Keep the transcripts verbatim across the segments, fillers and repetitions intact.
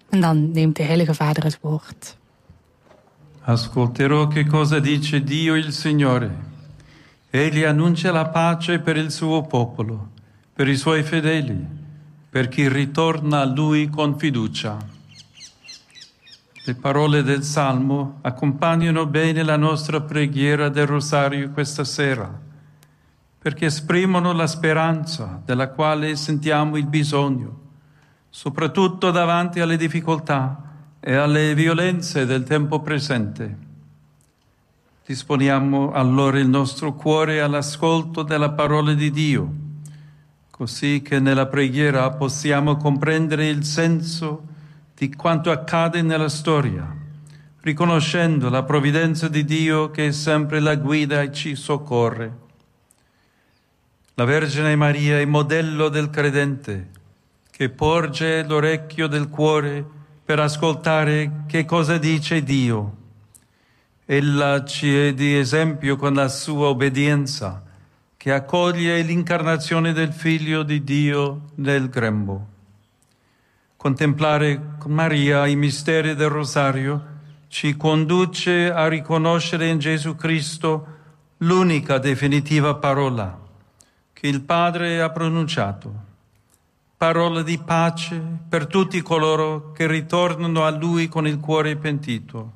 En dan neemt de Heilige Vader het woord. Ascolterò che cosa dice Dio il Signore. Egli annuncia la pace per il suo popolo, per i suoi fedeli, per chi ritorna a Lui con fiducia. Le parole del Salmo accompagnano bene la nostra preghiera del Rosario questa sera, perché esprimono la speranza della quale sentiamo il bisogno, soprattutto davanti alle difficoltà e alle violenze del tempo presente. Disponiamo allora il nostro cuore all'ascolto della parola di Dio, così che nella preghiera possiamo comprendere il senso di quanto accade nella storia, riconoscendo la provvidenza di Dio che è sempre la guida e ci soccorre. La Vergine Maria è modello del credente, che porge l'orecchio del cuore per ascoltare che cosa dice Dio. Ella ci è di esempio con la sua obbedienza, che accoglie l'incarnazione del Figlio di Dio nel grembo. Contemplare con Maria i misteri del Rosario ci conduce a riconoscere in Gesù Cristo l'unica definitiva parola che il Padre ha pronunciato. Parola di pace per tutti coloro che ritornano a Lui con il cuore pentito.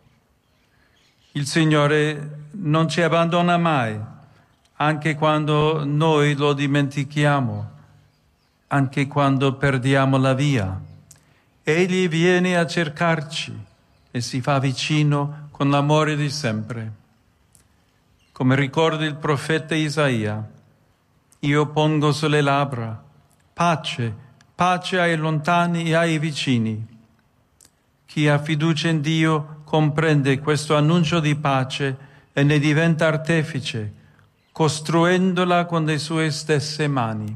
Il Signore non ci abbandona mai, anche quando noi lo dimentichiamo, anche quando perdiamo la via. Egli viene a cercarci e si fa vicino con l'amore di sempre. Come ricorda il profeta Isaia, io pongo sulle labbra pace, pace ai lontani e ai vicini. Chi ha fiducia in Dio comprende questo annuncio di pace e ne diventa artefice, costruendola con le sue stesse mani.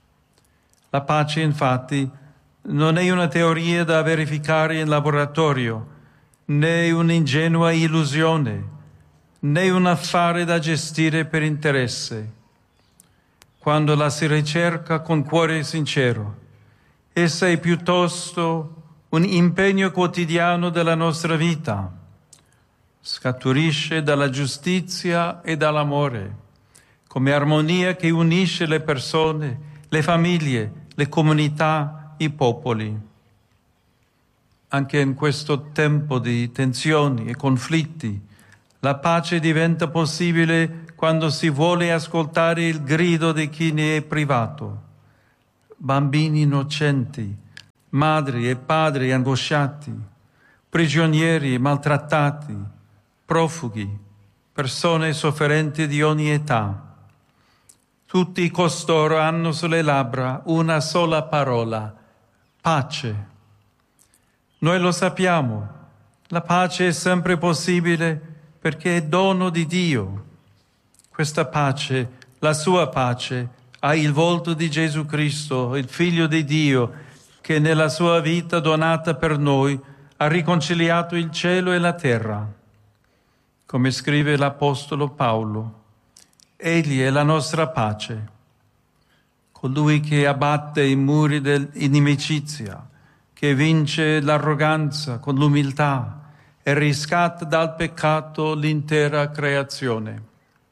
La pace, infatti, non è una teoria da verificare in laboratorio, né un'ingenua illusione, né un affare da gestire per interesse. Quando la si ricerca con cuore sincero, essa è piuttosto un impegno quotidiano della nostra vita. Scaturisce dalla giustizia e dall'amore, come armonia che unisce le persone, le famiglie, le comunità, i popoli. Anche in questo tempo di tensioni e conflitti, la pace diventa possibile quando si vuole ascoltare il grido di chi ne è privato. Bambini innocenti, madri e padri angosciati, prigionieri maltrattati, profughi, persone sofferenti di ogni età. Tutti costoro hanno sulle labbra una sola parola: pace. Noi lo sappiamo, la pace è sempre possibile perché è dono di Dio. Questa pace, la sua pace, ha il volto di Gesù Cristo, il Figlio di Dio, che nella sua vita donata per noi ha riconciliato il cielo e la terra. Come scrive l'Apostolo Paolo, Egli è la nostra pace, colui che abbatte i muri dell'inimicizia, che vince l'arroganza con l'umiltà e riscatta dal peccato l'intera creazione.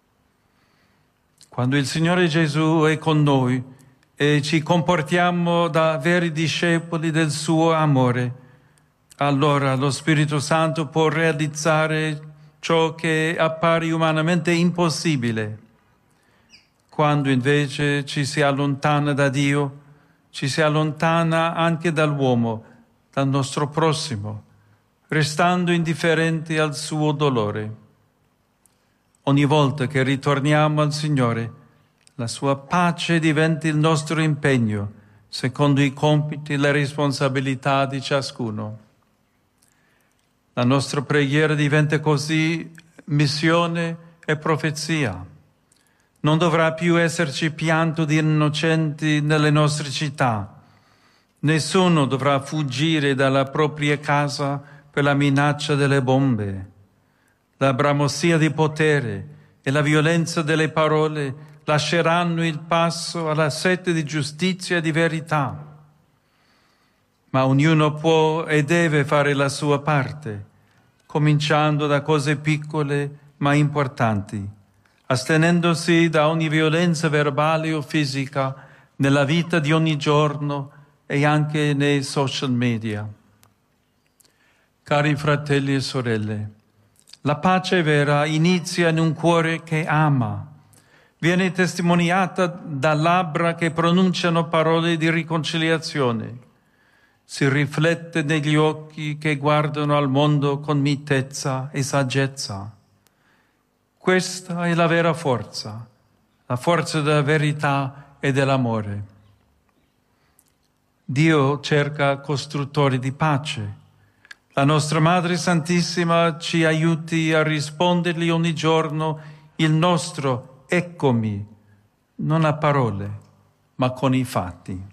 Quando il Signore Gesù è con noi e ci comportiamo da veri discepoli del suo amore, allora lo Spirito Santo può realizzare ciò che appare umanamente impossibile. Quando invece ci si allontana da Dio, ci si allontana anche dall'uomo, dal nostro prossimo, restando indifferenti al suo dolore. Ogni volta che ritorniamo al Signore, la sua pace diventa il nostro impegno, secondo i compiti e le responsabilità di ciascuno. La nostra preghiera diventa così missione e profezia. Non dovrà più esserci pianto di innocenti nelle nostre città. Nessuno dovrà fuggire dalla propria casa per la minaccia delle bombe. La bramosia di potere e la violenza delle parole lasceranno il passo alla sete di giustizia e di verità. ma ognuno può e deve fare la sua parte, cominciando da cose piccole ma importanti, astenendosi da ogni violenza verbale o fisica nella vita di ogni giorno e anche nei social media. Cari fratelli e sorelle, la pace vera inizia in un cuore che ama, viene testimoniata da labbra che pronunciano parole di riconciliazione, si riflette negli occhi che guardano al mondo con mitezza e saggezza. Questa è la vera forza, la forza della verità e dell'amore. Dio cerca costruttori di pace. La nostra Madre Santissima ci aiuti a rispondergli ogni giorno il nostro eccomi, non a parole, ma con i fatti.